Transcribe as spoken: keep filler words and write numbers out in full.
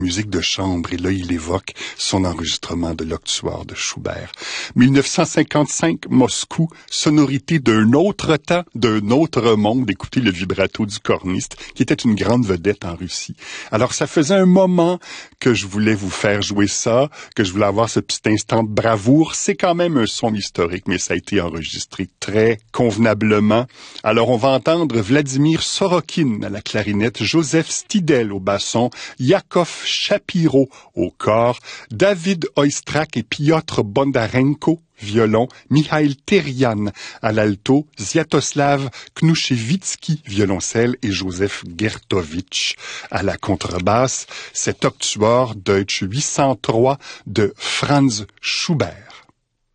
musique de chambre, et là, il évoque son enregistrement de l'Octuor de Schubert. mille neuf cent cinquante-cinq, Moscou, sonorité d'un autre temps, d'un autre monde. Écoutez le vibrato du corniste, qui était une grande vedette en Russie. Alors, ça faisait un moment que je voulais vous faire jouer ça, que je voulais avoir ce petit instant de bravoure. C'est quand même un son historique, mais ça a été enregistré très convenablement. Alors, on va entendre Vladimir Sorokin à la clarinette, Joseph Stidel au basson, Yakov Shapiro au cor, David Oistrakh et Piotr Bondarenko, violon, Mikhail Terian à l'alto, Sviatoslav Knushevitsky, violoncelle, et Joseph Gertovitch à la contrebasse. Cet octuor Deutsch huit cent trois de Franz Schubert.